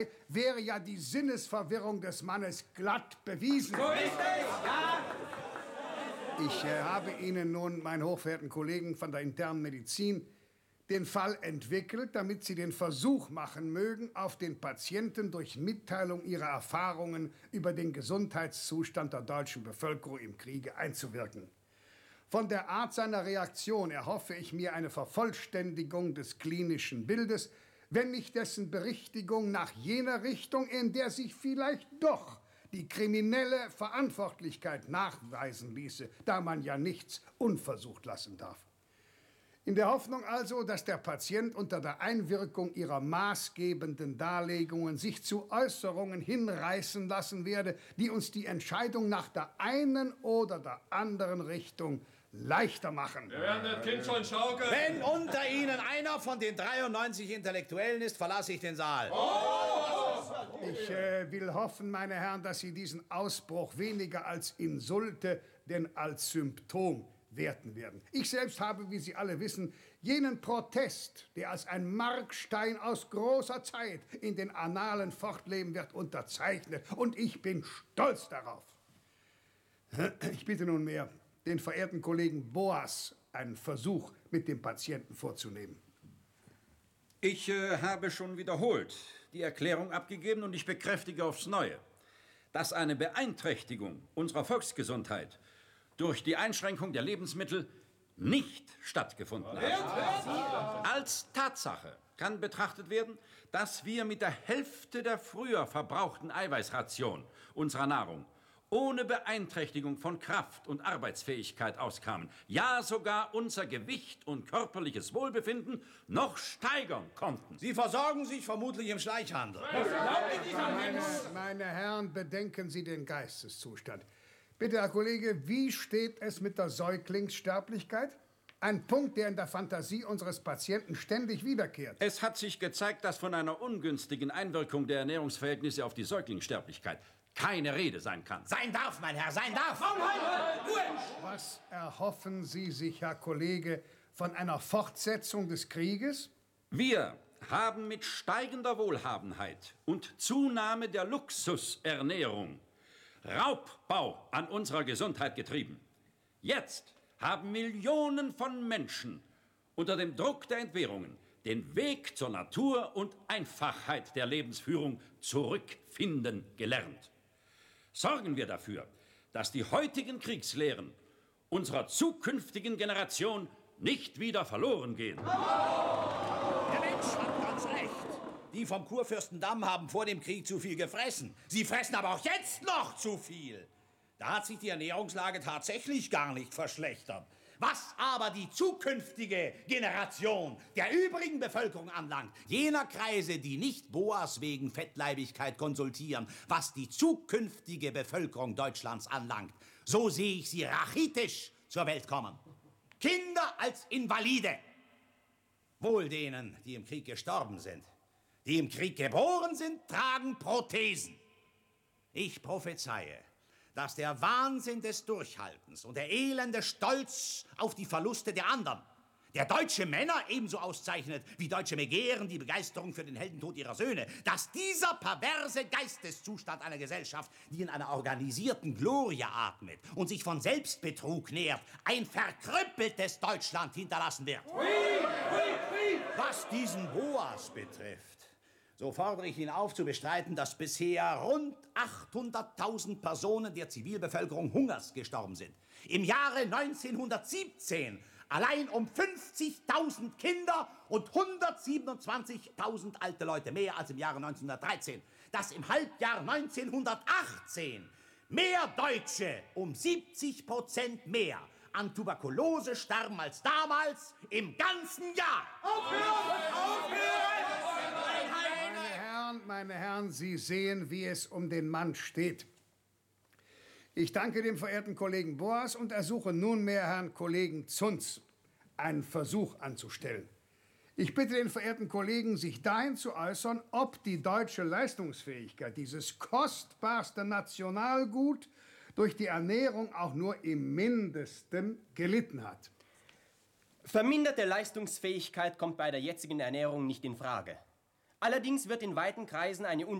wäre ja die Sinnesverwirrung des Mannes glatt bewiesen. So ist es, ja. Ich habe Ihnen nun, meine hochverehrten Kollegen von der internen Medizin, den Fall entwickelt, damit Sie den Versuch machen mögen, auf den Patienten durch Mitteilung ihrer Erfahrungen über den Gesundheitszustand der deutschen Bevölkerung im Kriege einzuwirken. Von der Art seiner Reaktion erhoffe ich mir eine Vervollständigung des klinischen Bildes, wenn nicht dessen Berichtigung nach jener Richtung, in der sich vielleicht doch die kriminelle Verantwortlichkeit nachweisen ließe, da man ja nichts unversucht lassen darf. In der Hoffnung also, dass der Patient unter der Einwirkung ihrer maßgebenden Darlegungen sich zu Äußerungen hinreißen lassen werde, die uns die Entscheidung nach der einen oder der anderen Richtung leichter machen. Wir werden das Kind schon schaukeln. Wenn unter Ihnen einer von den 93 Intellektuellen ist, verlasse ich den Saal. Ich will hoffen, meine Herren, dass Sie diesen Ausbruch weniger als Insulte, denn als Symptom werten werden. Ich selbst habe, wie Sie alle wissen, jenen Protest, der als ein Markstein aus großer Zeit in den Annalen fortleben wird, unterzeichnet. Und ich bin stolz darauf. Ich bitte nunmehr den verehrten Kollegen Boas, einen Versuch mit dem Patienten vorzunehmen. Ich habe schon wiederholt die Erklärung abgegeben und ich bekräftige aufs Neue, dass eine Beeinträchtigung unserer Volksgesundheit durch die Einschränkung der Lebensmittel nicht stattgefunden hat. Als Tatsache kann betrachtet werden, dass wir mit der Hälfte der früher verbrauchten Eiweißration unserer Nahrung ohne Beeinträchtigung von Kraft und Arbeitsfähigkeit auskamen. Ja, sogar unser Gewicht und körperliches Wohlbefinden noch steigern konnten. Sie versorgen sich vermutlich im Schleichhandel. Meine Herren, bedenken Sie den Geisteszustand. Bitte, Herr Kollege, wie steht es mit der Säuglingssterblichkeit? Ein Punkt, der in der Fantasie unseres Patienten ständig wiederkehrt. Es hat sich gezeigt, dass von einer ungünstigen Einwirkung der Ernährungsverhältnisse auf die Säuglingssterblichkeit keine Rede sein kann. Sein darf, mein Herr, sein darf! Was erhoffen Sie sich, Herr Kollege, von einer Fortsetzung des Krieges? Wir haben mit steigender Wohlhabenheit und Zunahme der Luxusernährung Raubbau an unserer Gesundheit getrieben. Jetzt haben Millionen von Menschen unter dem Druck der Entbehrungen den Weg zur Natur und Einfachheit der Lebensführung zurückfinden gelernt. Sorgen wir dafür, dass die heutigen Kriegslehren unserer zukünftigen Generation nicht wieder verloren gehen. Der Mensch hat ganz recht. Die vom Kurfürstendamm haben vor dem Krieg zu viel gefressen. Sie fressen aber auch jetzt noch zu viel. Da hat sich die Ernährungslage tatsächlich gar nicht verschlechtert. Was aber die zukünftige Generation der übrigen Bevölkerung anlangt, jener Kreise, die nicht Boas wegen Fettleibigkeit konsultieren, was die zukünftige Bevölkerung Deutschlands anlangt, so sehe ich sie rachitisch zur Welt kommen. Kinder als Invalide. Wohl denen, die im Krieg gestorben sind. Die im Krieg geboren sind, tragen Prothesen. Ich prophezeie, dass der Wahnsinn des Durchhaltens und der elende Stolz auf die Verluste der anderen, der deutsche Männer ebenso auszeichnet wie deutsche Megehren die Begeisterung für den Heldentod ihrer Söhne, dass dieser perverse Geisteszustand einer Gesellschaft, die in einer organisierten Glorie atmet und sich von Selbstbetrug nährt, ein verkrüppeltes Deutschland hinterlassen wird. Was diesen Boas betrifft, so fordere ich ihn auf, zu bestreiten, dass bisher rund 800.000 Personen der Zivilbevölkerung hungers gestorben sind. Im Jahre 1917 allein um 50.000 Kinder und 127.000 alte Leute, mehr als im Jahre 1913. Dass im Halbjahr 1918 mehr Deutsche, um 70% mehr, an Tuberkulose starben als damals im ganzen Jahr. Meine Herren, Sie sehen, wie es um den Mann steht. Ich danke dem verehrten Kollegen Boas und ersuche nunmehr Herrn Kollegen Zunz, einen Versuch anzustellen. Ich bitte den verehrten Kollegen, sich dahin zu äußern, ob die deutsche Leistungsfähigkeit, dieses kostbarste Nationalgut, durch die Ernährung auch nur im Mindesten gelitten hat. Verminderte Leistungsfähigkeit kommt bei der jetzigen Ernährung nicht in Frage. Allerdings wird in weiten Kreisen eine